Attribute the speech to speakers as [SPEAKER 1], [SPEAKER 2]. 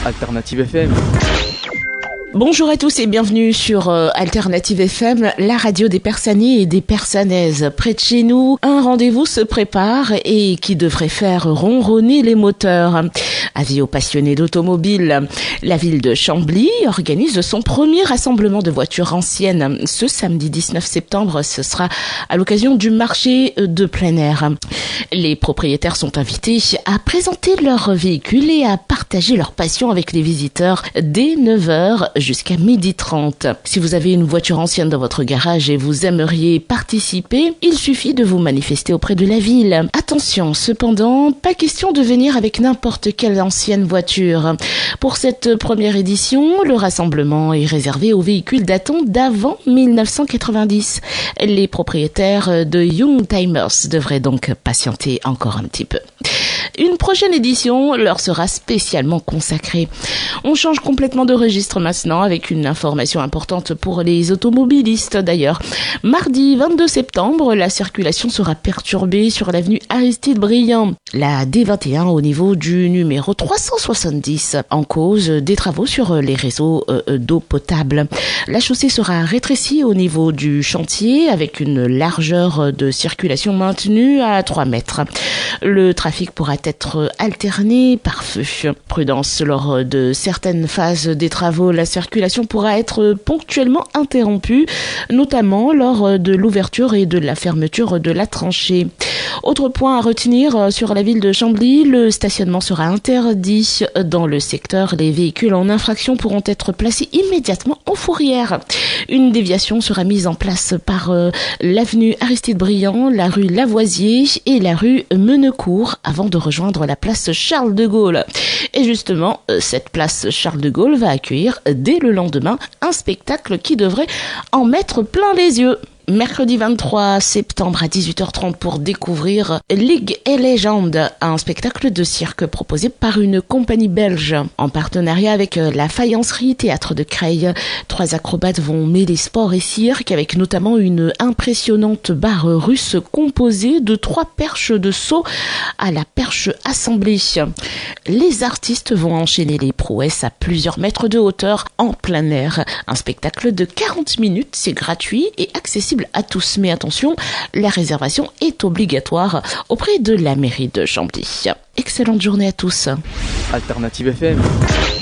[SPEAKER 1] Alternative FM.
[SPEAKER 2] Bonjour à tous et bienvenue sur Alternative FM, la radio des Persanais et des Persanaises. Près de chez nous, un rendez-vous se prépare et qui devrait faire ronronner les moteurs. Avis aux passionnés d'automobile, la ville de Chambly organise son premier rassemblement de voitures anciennes. Ce samedi 19 septembre, ce sera à l'occasion du marché de plein air. Les propriétaires sont invités à présenter leurs véhicules et à partager leur passion avec les visiteurs dès 9h jusqu'à 12h30. Si vous avez une voiture ancienne dans votre garage et vous aimeriez participer, il suffit de vous manifester auprès de la ville. Attention, cependant, pas question de venir avec n'importe quelle ancienne voiture. Pour cette première édition, le rassemblement est réservé aux véhicules datant d'avant 1990. Les propriétaires de Young Timers devraient donc patienter encore un petit peu. Une prochaine édition leur sera spécialement consacrée. On change complètement de registre maintenant avec une information importante pour les automobilistes d'ailleurs. Mardi 22 septembre, la circulation sera perturbée sur l'avenue Aristide Briand, la D21 au niveau du numéro 370, en cause des travaux sur les réseaux d'eau potable. La chaussée sera rétrécie au niveau du chantier avec une largeur de circulation maintenue à 3 mètres. Le trafic pourra être alterné par feu. Prudence, lors de certaines phases des travaux, la circulation pourra être ponctuellement interrompue, notamment lors de l'ouverture et de la fermeture de la tranchée. Autre point à retenir sur la ville de Chambly, le stationnement sera interdit dans le secteur. Les véhicules en infraction pourront être placés immédiatement en fourrière. Une déviation sera mise en place par l'avenue Aristide Briand, la rue Lavoisier et la rue Menecourt avant de rejoindre la place Charles de Gaulle. Et justement, cette place Charles de Gaulle va accueillir dès le lendemain un spectacle qui devrait en mettre plein les yeux. Mercredi 23 septembre à 18h30 pour découvrir Ligue et Légende, un spectacle de cirque proposé par une compagnie belge en partenariat avec la Faïencerie Théâtre de Creil. 3 acrobates vont mêler sport et cirque avec notamment une impressionnante barre russe composée de 3 perches de saut à la perche assemblée. Les artistes vont enchaîner les prouesses à plusieurs mètres de hauteur en plein air. Un spectacle de 40 minutes, c'est gratuit et accessible à tous, mais attention, la réservation est obligatoire auprès de la mairie de Chambly. Excellente journée à tous.
[SPEAKER 1] Alternative FM.